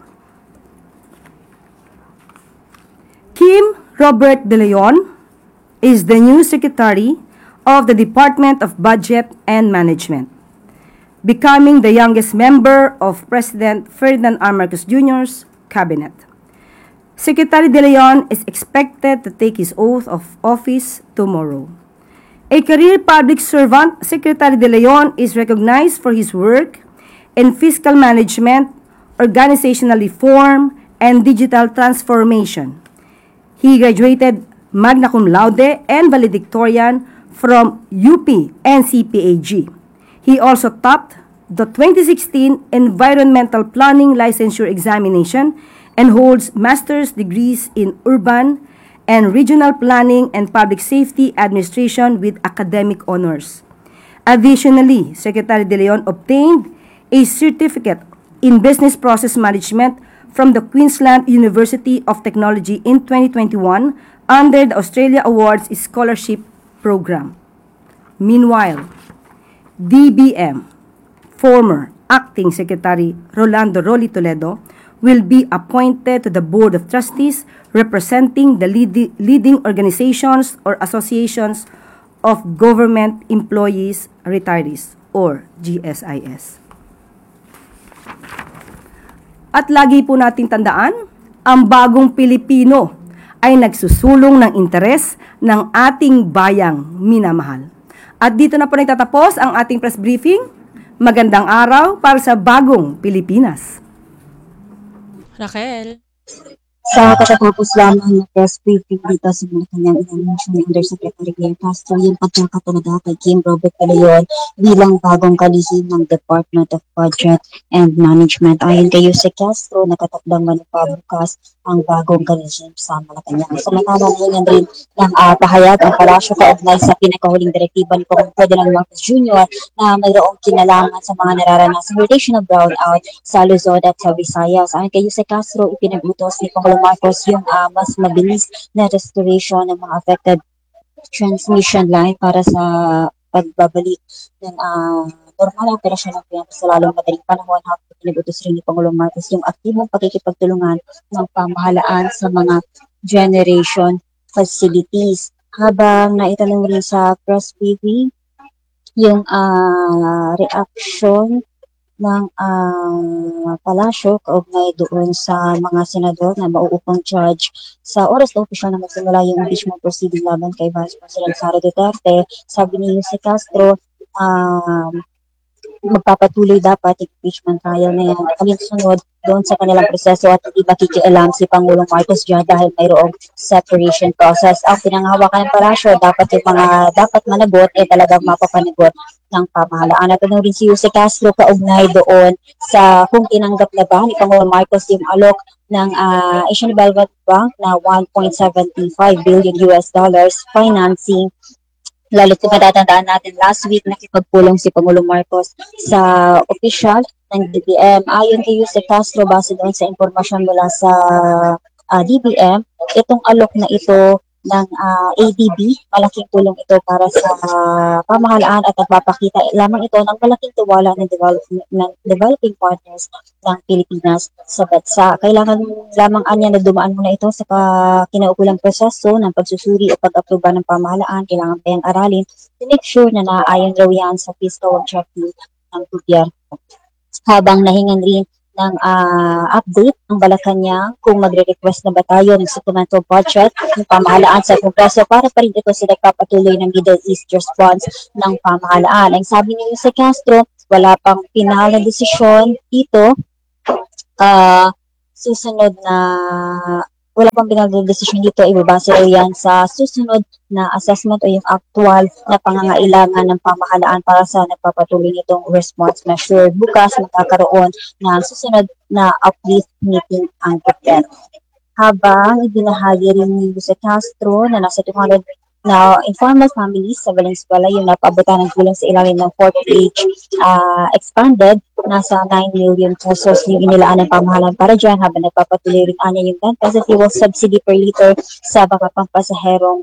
Kim Robert De Leon is the new Secretary of the Department of Budget and Management, becoming the youngest member of President Ferdinand R. Marcos Junior's cabinet. Secretary De Leon is expected to take his oath of office tomorrow. A career public servant, Secretary De Leon is recognized for his work in fiscal management, organizational reform, and digital transformation. He graduated magna cum laude and valedictorian from U P N C P A G. He also topped the twenty sixteen Environmental Planning Licensure Examination and holds master's degrees in urban and Regional Planning and Public Safety Administration with academic honors. Additionally, Secretary De Leon obtained a certificate in Business Process Management from the Queensland University of Technology in twenty twenty-one under the Australia Awards Scholarship Program. Meanwhile, D B M, former Acting Secretary Rolando Rolly Toledo, will be appointed to the Board of Trustees representing the lead- leading organizations or associations of government employees retirees or G S I S. At lagi po nating tandaan, ang bagong Pilipino ay nagsusulong ng interes ng ating bayang minamahal. At dito na po nagtatapos ang ating press briefing. Magandang araw para sa bagong Pilipinas. Raquel. Sa katatapos lamang na press briefing dito sa Malacanang, inanunsyo ni Undersecretary Claire Castro yung pagkakatunada kay Kim Robert De Leon bilang bagong kalihim ng Department of Budget and Management. Ayon kay Yusek Castro, nakatakdang manumpa bukas ang bagong kalihim sa Malacanang. Samantala na rin ng uh, pahayag ang palasyo kaugnay sa pinakahuling direktiba ni Pangulong Ferdinand Marcos Junior na mayroong kinalaman sa mga nararanasang rotational brownout sa Luzon at sa Visayas. Ayon kay Yusek Castro, ipinagutos ni Pangulong Marcos yung uh, mas mabilis na restoration ng mga affected transmission line para sa pagbabalik ng uh, normal na operasyon ng Pilipinas sa lalong madaling panahon. Habang pinagutos rin ni Pangulong Marcos yung aktibong pakikipagtulungan ng pamahalaan sa mga generation facilities. Habang naitanong rin sa press briefing yung uh, reaction ng uh, palasyo kaugnay doon sa mga senador na mauupang charge sa oras na opisyal na magsimula yung impeachment proceeding laban kay Vice President Sara Duterte. Sabi ni Jose Castro, um, magpapatuloy dapat yung impeachment trial na yan. Alinsunod doon sa kanilang proseso at hindi makikialam si Pangulong Marcos dyan dahil mayroong separation process. Ang pinanghawakan ng palasyo, dapat yung mga dapat managot eh talagang mapapanagot ng pamahalaan. At ano rin si Jose Castro kaugnay doon sa kung tinanggap na ba ni Pangulong Marcos yung alok ng uh, Asian Development Bank na one point seven five billion U S dollars financing. Lalo kung matatandaan natin, last week nakipagpulong si Pangulong Marcos sa official ng D B M. Ayon kay Jose Castro, base doon sa impormasyon mula sa uh, D B M, itong alok na ito ng uh, A D B, malaking tulong ito para sa uh, pamahalaan at nagpapakita lamang ito ng malaking tiwala ng, develop, ng developing partners ng Pilipinas sa bansa. Kailangan lamang anya na dumaan muna ito sa kinaukulang proseso ng pagsusuri o pag-aproba ng pamahalaan. Kailangan pa yung aralin to make sure na naayon raw yan sa fiscal objective ng gobyerno. habang nahingan rin ng ah, update ang Malacanang kung magre-request na ba tayo ng supplemental budget ng pamahalaan sa Kongreso para pa rin ito sa nagpapatuloy ng Middle East response ng pamahalaan. Ang sabi ni Jose Castro, wala pang final na desisyon dito. Ah, susunod na wala pang pinag-desisyon dito, ibabase daw yan sa susunod na assessment o yung actual na pangangailangan ng pamahalaan para sa nagpapatuloy nitong response measure. Bukas magkakaroon ng susunod na uplift meeting ang gobyerno. Habang ibinahagi rin ni Jose Castro na nasa two hundred na informal families sa Valenzuela yung napaabutan ng tulong sa ilalim ng four P H uh, expanded, nasa nine million pesos yung inilaan ng pamahalaan para dyan habang nagpapatuloy rin anya yung ten pesos fuel subsidy per liter sa mga pampasaherong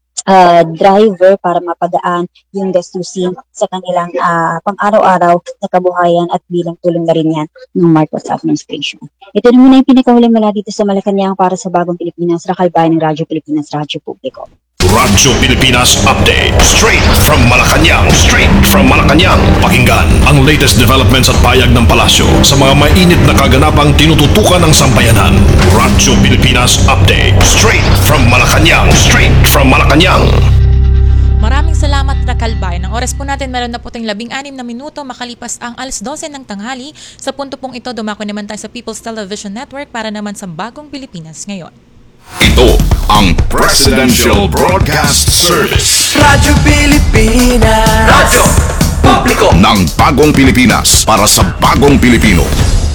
uh, driver para mapagaan yung gastusin sa kanilang uh, pang-araw-araw na kabuhayan at bilang tulong na rin yan ng Marcos administration. Ito na muna yung pinakahuling mula dito sa Malacanang para sa Bagong Pilipinas, Rakalbayan ng Radyo Pilipinas, Radyo Publiko. Radyo Pilipinas Update. Straight from Malacanang. Straight from Malacanang. Pakinggan ang latest developments at payag ng palasyo sa mga mainit na kaganapang tinututukan ng sambayanan. Radyo Pilipinas Update. Straight from Malacanang. Straight from Malacanang. Maraming salamat, Rakalbayan. Ang oras po natin meron na po tayong labing anim na minuto makalipas ang alas dose ng tanghali. Sa punto pong ito, dumako naman tayo sa People's Television Network para naman sa Bagong Pilipinas ngayon. Ito ang Presidential Broadcast Service. Radyo Pilipinas. Radyo Publiko ng Bagong Pilipinas para sa Bagong Pilipino.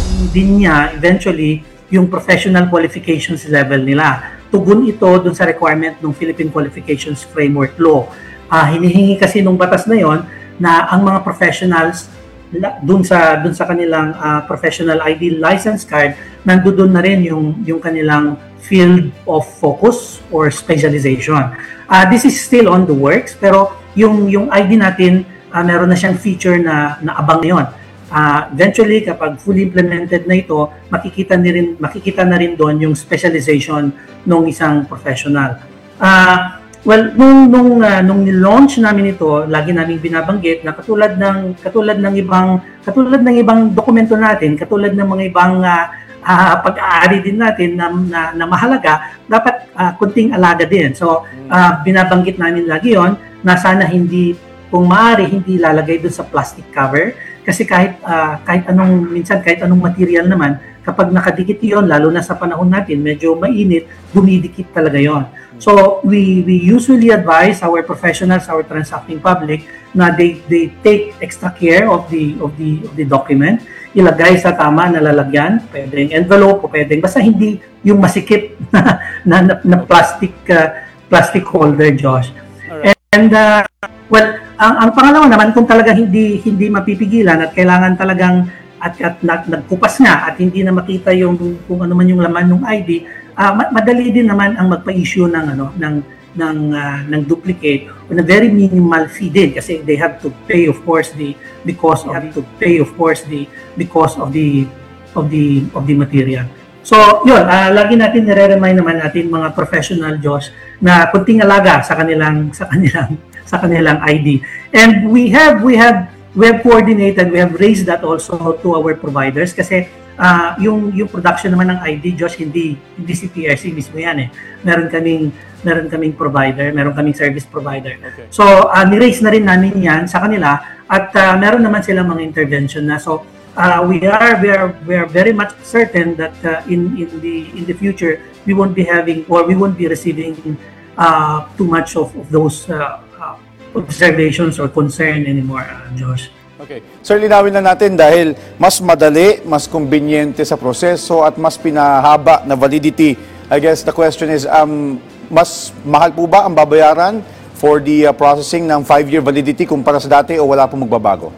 Din niya eventually yung professional qualifications level nila. Tugon ito dun sa requirement ng Philippine Qualifications Framework Law. Uh, hinihingi kasi nung batas na yon na ang mga professionals dun sa dun sa kanilang uh, professional I D license card, nandoon na rin yung yung kanilang field of focus or specialization. Uh, this is still on the works, pero yung yung I D natin uh, meron na siyang feature na naabang ngayon. Uh, eventually, kapag fully implemented na ito, makikita na rin makikita na rin doon yung specialization ng isang professional. Uh, well, nung nung uh, nung ni-launch namin ito, lagi naming binabanggit na katulad ng katulad ng ibang katulad ng ibang dokumento natin, katulad ng mga ibang uh, uh, pag-aari din natin na, na, na mahalaga, dapat uh, kunting alaga din. So, uh, binabanggit namin lagi yon na sana hindi, kung maaari, hindi lalagay doon sa plastic cover. Kasi kahit uh, kahit anong, minsan kahit anong material naman, kapag nakadikit yon, lalo na sa panahon natin, medyo mainit, dumidikit talaga yon. So, we we usually advise our professionals, our transacting public, na they they take extra care of the of the of the document, ilagay sa tama na lalagyan, pwedeng envelope o pwedeng basta hindi yung masikip na, na, na plastic uh, plastic holder, Josh. Right. And uh, well, ang, ang pangalawa naman, kung talaga hindi hindi mapipigilan at kailangan talagang at, at nagkupas nga at hindi na makita yung kung ano man yung laman ng I D, uh, madali din naman ang magpa-issue ng ano ng ng uh, ng duplicate on a very minimal fee din kasi they have to pay of course the because of the, to pay of course the because of the of the of the material. So, yun, uh, lagi natin nire-remind naman natin mga professional, Josh, na kunting alaga sa kanilang sa kanilang sa kanilang I D. And we have we have we have coordinated, we have raised that also to our providers kasi uh, yung yung production naman ng I D, Josh, hindi hindi si P R C mismo yan eh. Meron kaming meron kaming provider, meron kaming service provider. Okay. So, uh, ni-raise na rin namin yan sa kanila at uh, meron naman silang mga intervention na. So, Uh, we are we are we are very much certain that uh, in in the in the future we won't be having or we won't be receiving uh, too much of, of those uh, uh, observations or concern anymore, uh, Josh. Okay. Sir, linawin na natin dahil mas madali, mas conveniente sa proseso at mas pinahaba na validity. I guess the question is, um, mas mahal po ba ang babayaran for the uh, processing ng five-year validity kumpara sa dati o wala pong magbabago?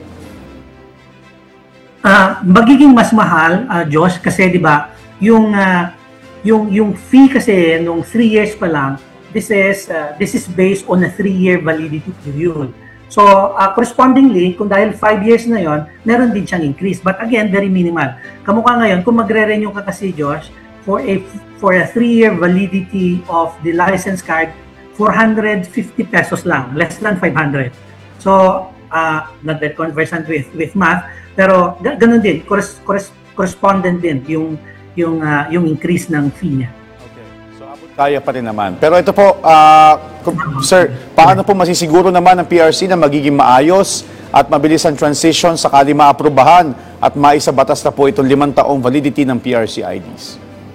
Uh, magiging mas mahal, uh, Josh, kasi 'di ba, yung uh, yung yung fee kasi nung three years pa lang, this is uh, this is based on a three-year validity period. So, uh, correspondingly, kung dahil five years na 'yon, meron din siyang increase, but again, very minimal. Kamukha ngayon, kung magre-renew ka kasi, Josh, for a for a three-year validity of the license card, four hundred fifty pesos lang, less than five hundred. So, uh, not that conversant with with math, Pero ga- ganun din, corres- corres- correspondent din yung yung ah, yung increase ng fee niya. Kaya pa rin naman. Pero ito po, ah, kum- sir, paano po masisiguro naman ng P R C na magiging maayos at mabilis ang transition sakali maaprubahan at maisabatas na po itong limang taong validity ng P R C I Ds?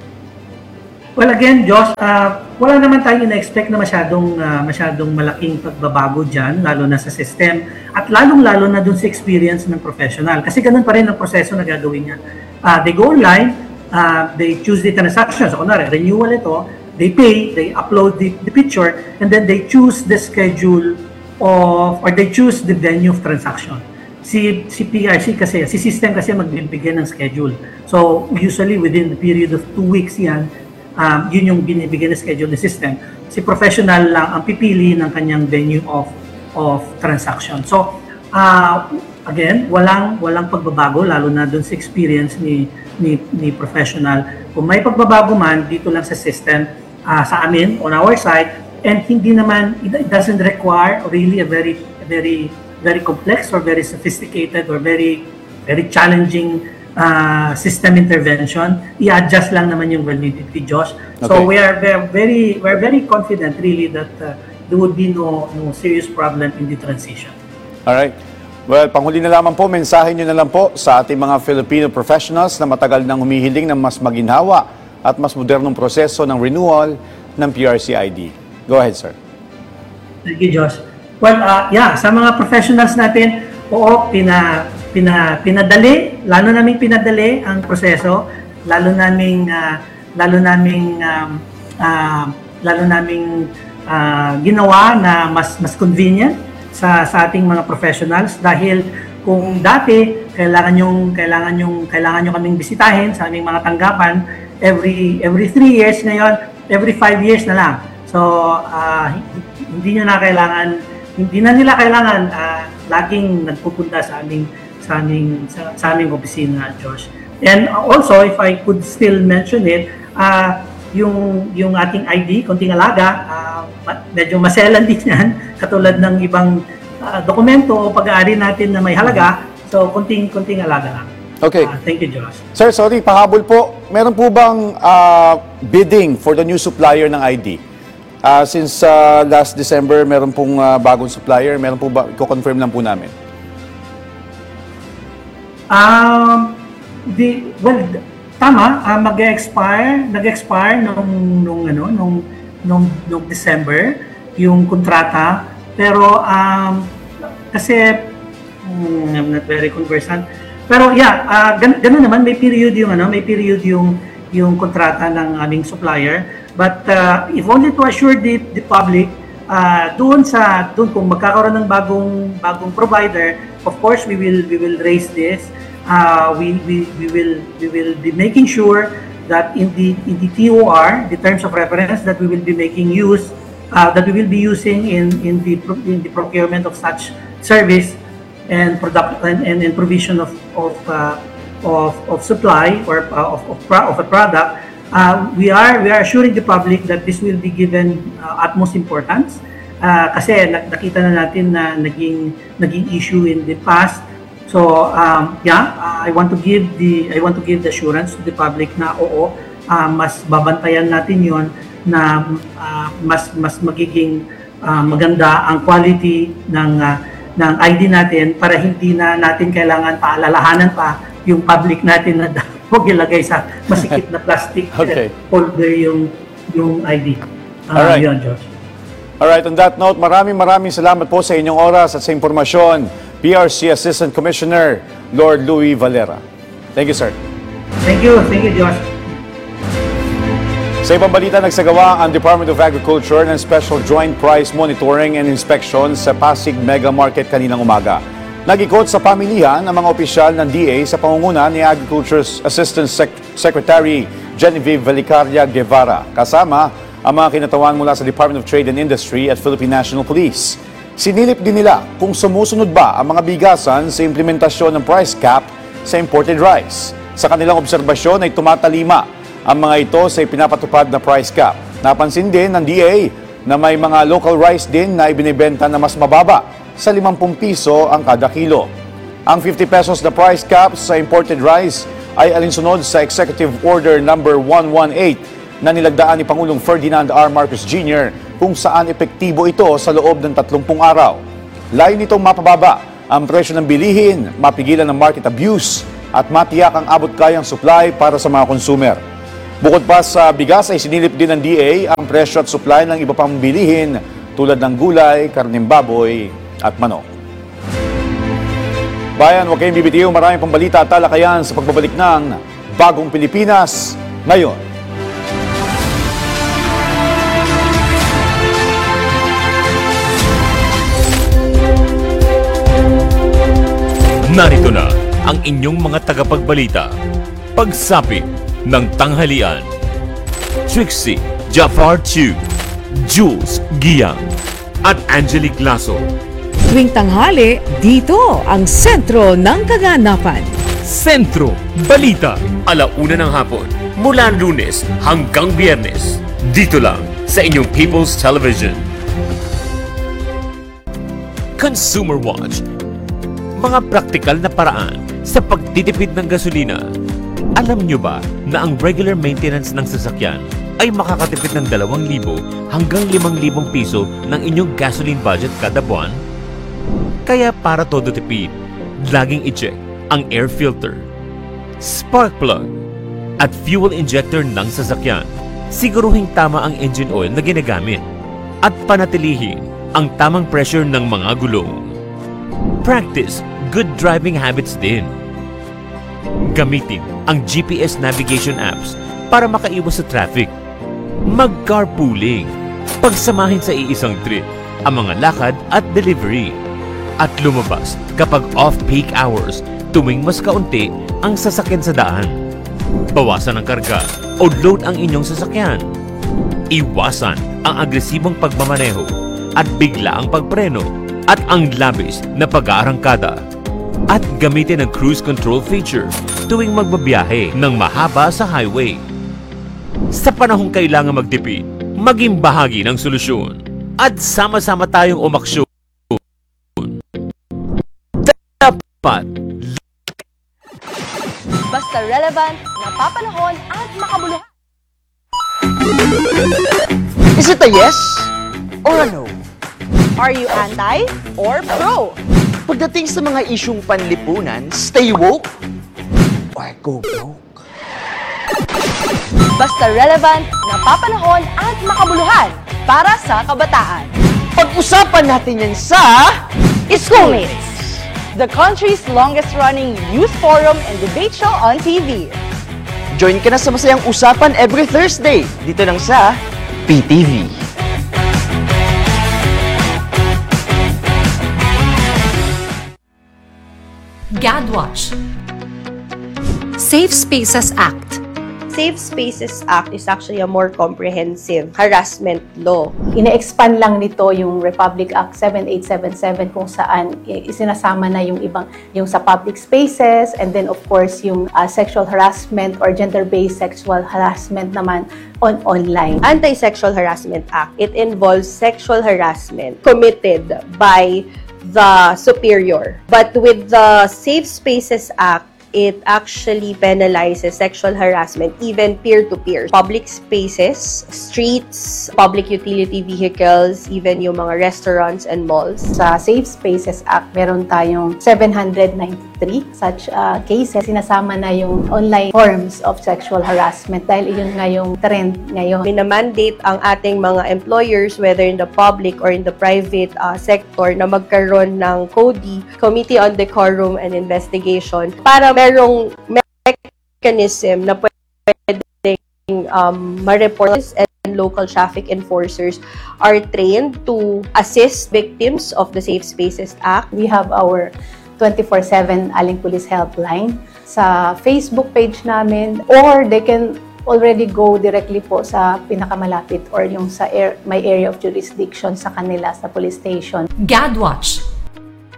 Well, again, Josh, ah, wala naman tayong ina-expect na masyadong ah, masyadong malaking pagbabago dyan, lalo na sa system, at lalong-lalo na dun sa experience ng professional. Kasi ganun pa rin ang proseso na gagawin niya. Ah, they go online, ah, they choose the transaction. So, kunwari, renewal ito, they pay, they upload the, the picture, and then they choose the schedule of, or they choose the venue of transaction. Si, si P R C kasi, si system kasi magbibigay ng schedule. So, usually within the period of two weeks yan, um, yun yung binibigay na schedule ng system. Si professional lang ang pipili ng kanyang venue of of transaction. So, uh, again, walang walang pagbabago lalo na doon sa experience ni ni, ni professional. Kung may pagbabago man dito lang sa system, uh, sa amin on our side, and hindi naman it doesn't require really a very very very complex or very sophisticated or very very challenging uh, system intervention. I-adjust lang naman yung validity, Josh. So Okay. we are ve- very we're very confident really that uh, there would be no no serious problem in the transition. Alright. Well, panghuli na lamang po, mensahe nyo na lang po sa ating mga Filipino professionals na matagal nang humihiling ng mas maginhawa at mas modernong proseso ng renewal ng P R C I D. Go ahead, sir. Thank you, Josh. Well, uh, yeah, sa mga professionals natin, oo, pina, pina, pinadali, lalo naming pinadali ang proseso, lalo naming, uh, lalo naming, um, uh, lalo naming uh, ginawa na mas mas convenient sa sa ating mga professionals dahil kung dati kailangan yung kailangan yung kailangan nyo kaming bisitahin sa aming mga tanggapan every every three years, ngayon every five years na lang. So uh, hindi nyo na kailangan hindi na nila kailangan uh, laging nagpupunta sa aming sa aming sa, sa aming opisina, Josh. And also, if I could still mention it, uh, yung yung ating I D, konting alaga, uh, medyo maselan din yan, katulad ng ibang uh, dokumento o pag-aari natin na may halaga. So, konting konting alaga lang. Okay. Uh, thank you, Josh. Sir, sorry, pahabol po. Meron po bang ah, bidding for the new supplier ng I D? Ah, since ah, last December, meron pong ah, bagong supplier. Meron po ba? Ko-confirm lang po namin. Um, the well, tama, uh, mag-expire, nag-expire nung nung ano, nung nung nung December yung kontrata, pero um kasi hmm, I'm not very conversant. Pero yeah, uh, gan ganun naman, may period yung ano, may period yung yung kontrata ng aming supplier. But uh, if only to assure the, the public, uh, doon sa doon kung magkakaroon ng bagong bagong provider, of course we will we will raise this. Uh, we, we we will we will be making sure that in the in the T O R, the terms of reference that we will be making use uh, that we will be using in in the pro- in the procurement of such service and product and, and, and provision of of uh, of, of supply or uh, of of, pro- of a product. Uh, we are we are assuring the public that this will be given uh, utmost importance uh, kasi nak- nakita na natin na naging naging issue in the past. So um, yeah, uh, I want to give the I want to give the assurance to the public na oo, uh, mas babantayan natin 'yon na uh, mas mas magiging uh, maganda ang quality ng uh, ng I D natin para hindi na natin kailangan paalalahanan pa yung public natin na huwag ilagay sa masikip na plastic Okay. folder yung yung I D. Uh, Alright. Yun, Josh. Alright, on that note, maraming maraming salamat po sa inyong oras at sa impormasyon. P R C Assistant Commissioner Lord Louis Valera. Thank you, sir. Thank you. Thank you, Josh. Sa ibang balita, nagsagawa ang Department of Agriculture ng Special Joint Price Monitoring and Inspection sa Pasig Mega Market kaninang umaga. Nag-ikot sa pamilihan ang mga opisyal ng D A sa pangunguna ni Agriculture's Assistant Sec- Secretary Genevieve Velicaria Guevara, kasama ang mga kinatawan mula sa Department of Trade and Industry at Philippine National Police. Sinilip din nila kung sumusunod ba ang mga bigasan sa implementasyon ng price cap sa imported rice. Sa kanilang obserbasyon ay tumatalima ang mga ito sa ipinapatupad na price cap. Napansin din ng D A na may mga local rice din na ibinibenta na mas mababa sa limampu piso ang kada kilo. Ang fifty pesos na price cap sa imported rice ay alinsunod sa Executive Order number one eighteen na nilagdaan ni Pangulong Ferdinand R. Marcos Junior kung saan epektibo ito sa loob ng tatlumpung araw. Layo nitong mapababa ang presyo ng bilihin, mapigilan ng market abuse at matiyak ang abot-kayang supply para sa mga consumer. Bukod pa sa bigas ay sinilip din ng D A ang presyo at supply ng iba pang bilihin tulad ng gulay, karneng baboy at manok. Bayan, huwag kayong bibitiw, maraming pang balita at talakayan sa pagbabalik ng Bagong Pilipinas ngayon. Narito na ang inyong mga tagapagbalita. Pagsapit ng tanghalian. Trixie Jafar Chu, Jules Giang, at Angelique Lasso. Tuwing tanghali, dito ang sentro ng kaganapan. Sentro Balita, alauna ng hapon, mula Lunes hanggang Biyernes. Dito lang sa inyong People's Television. Consumer Watch, mga praktikal na paraan sa pagtitipid ng gasolina. Alam nyo ba na ang regular maintenance ng sasakyan ay makakatipid ng dalawang libo hanggang limang libong piso ng inyong gasoline budget kada buwan? Kaya para todo tipid, laging i-check ang air filter, spark plug, at fuel injector ng sasakyan. Siguruhing tama ang engine oil na ginagamit at panatilihin ang tamang pressure ng mga gulong. Practice good driving habits din. Gamitin ang G P S navigation apps para makaiwas sa traffic. Mag-carpooling. Pagsamahin sa iisang trip ang mga lakad at delivery. At lumabas kapag off-peak hours tuwing mas kaunti ang sasakyan sa daan. Bawasan ang karga o load ang inyong sasakyan. Iwasan ang agresibong pagmamaneho at bigla ang pagpreno at ang labis na pag-aarangkada. At gamitin ang cruise control feature tuwing magbabiyahe ng mahaba sa highway. Sa panahong kailangan magtipid, maging bahagi ng solusyon at sama-sama tayong umaksyon. Dapat basta relevant, napapanahon at makabuluhan. Is it a yes or a no? Are you anti or pro? Pagdating sa mga isyung panlipunan, stay woke or go broke? Basta relevant, napapanahon at makabuluhan para sa kabataan. Pag-usapan natin yan sa Schoolmates, the country's longest-running youth forum and debate show on T V. Join ka na sa masayang usapan every Thursday dito lang sa P T V. GADWatch. Safe Spaces Act. Safe Spaces Act is actually a more comprehensive harassment law. Ine-expand lang nito yung Republic Act seven eight seven seven kung saan isinasama na yung ibang, yung sa public spaces, and then of course yung uh, sexual harassment or gender-based sexual harassment naman on online. Anti-Sexual Harassment Act, it involves sexual harassment committed by the superior. But with the Safe Spaces Act, it actually penalizes sexual harassment, even peer-to-peer. Public spaces, streets, public utility vehicles, even yung mga restaurants and malls. Sa Safe Spaces Act, meron tayong seven hundred ninety-three such uh, cases. Sinasama na yung online forms of sexual harassment dahil iyon nga yung trend ngayon. Minamandate ang ating mga employers, whether in the public or in the private uh, sector, na magkaroon ng C O D I, Committee on Decorum and Investigation, para merong mechanism na pwedeng um, ma-report, and local traffic enforcers are trained to assist victims of the Safe Spaces Act. We have our twenty-four seven Aling Police Helpline sa Facebook page namin, or they can already go directly po sa pinakamalapit or yung sa air, may area of jurisdiction sa kanila sa police station. GADWatch.